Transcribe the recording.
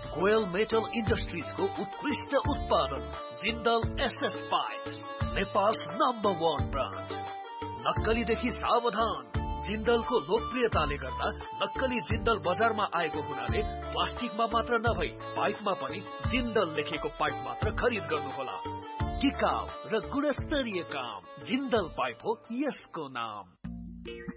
Goyal metal इन्डस्ट्रिजको उत्कृष्ट उत्पादन Jindal SS pipe, Nepal's number 1 brand. नक्कलीदेखि सावधान। जिन्दलको लोकप्रियताले गर्दा नक्कली जिन्दल बजारमा आएको हुनाले प्लास्टिकमा मात्र नभई पाइपमा पनि जिन्दल लेखेको पाइप मात्र खरिद गर्नुहोला। टिकाउ र गुणस्तरीय काम, जिन्दल पाइप हो यसको नाम।